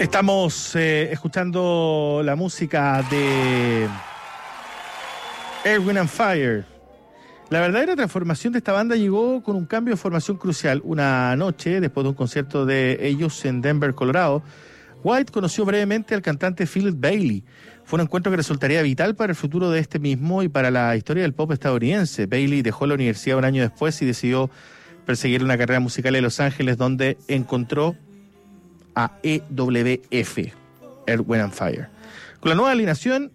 Estamos escuchando la música de Earth, Wind and Fire. La verdadera transformación de esta banda llegó con un cambio de formación crucial. Una noche, después de un concierto de ellos en Denver, Colorado, White conoció brevemente al cantante Philip Bailey. Fue un encuentro que resultaría vital para el futuro de este mismo y para la historia del pop estadounidense. Bailey dejó la universidad un año después y decidió perseguir una carrera musical en Los Ángeles, donde encontró a EWF, Earth, Wind and Fire. Con la nueva alineación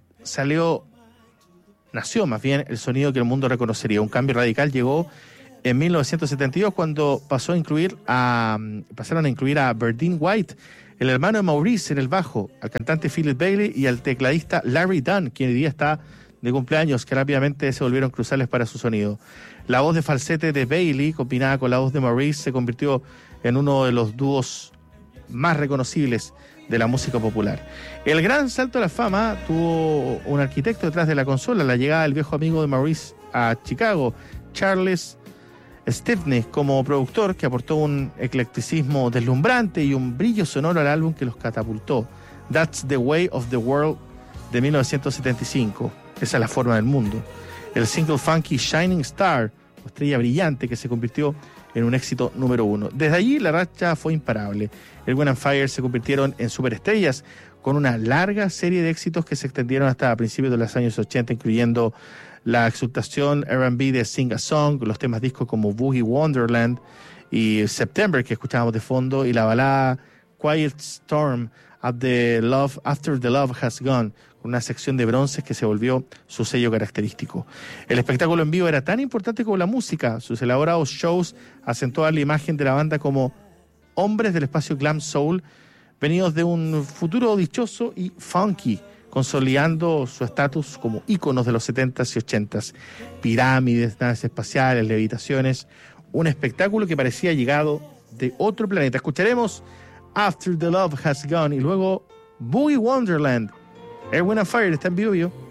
nació más bien el sonido que el mundo reconocería. Un cambio radical llegó en 1972 cuando pasaron a incluir a Berdine White, el hermano de Maurice en el bajo, al cantante Philip Bailey y al tecladista Larry Dunn, quien hoy día está de cumpleaños, que rápidamente se volvieron cruciales para su sonido. La voz de falsete de Bailey, combinada con la voz de Maurice, se convirtió en uno de los dúos más reconocibles de la música popular. El gran salto a la fama tuvo un arquitecto detrás de la consola, la llegada del viejo amigo de Maurice a Chicago, Charles Stepney, como productor, que aportó un eclecticismo deslumbrante y un brillo sonoro al álbum que los catapultó. That's the Way of the World de 1975. Esa es la forma del mundo. El single funky Shining Star, o Estrella Brillante, que se convirtió en un éxito número 1. Desde allí la racha fue imparable. El Wind and Fire se convirtieron en superestrellas con una larga serie de éxitos que se extendieron hasta principios de los años 80, incluyendo la exultación R&B de Sing a Song, los temas discos como Boogie Wonderland y September, que escuchábamos de fondo, y la balada Quiet Storm After the Love Has Gone, con una sección de bronces que se volvió su sello característico. El espectáculo en vivo era tan importante como la música. Sus elaborados shows acentuaban la imagen de la banda como hombres del espacio glam soul, venidos de un futuro dichoso y funky, consolidando su estatus como íconos de los 70s y 80s. Pirámides, naves espaciales, levitaciones, un espectáculo que parecía llegado de otro planeta. Escucharemos After the Love Has Gone y luego Boogie Wonderland. Earth, Wind and Fire está en vivo.